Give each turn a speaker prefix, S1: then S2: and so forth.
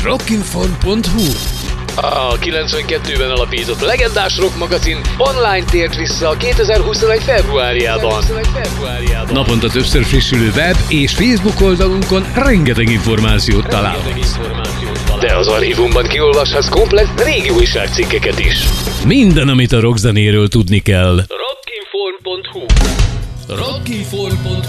S1: Rockinform.hu.
S2: A 92-ben alapított legendás rock magazin online tért vissza a 2021 februárjában.
S1: Naponta többször frissülő web és Facebook oldalunkon rengeteg információt találhatsz.
S2: De az archívumban kiolvashatsz komplett régi újságcikkeket is.
S1: Minden, amit a rockzenéről tudni kell.
S2: Rockinform.hu.
S1: Rockinform.hu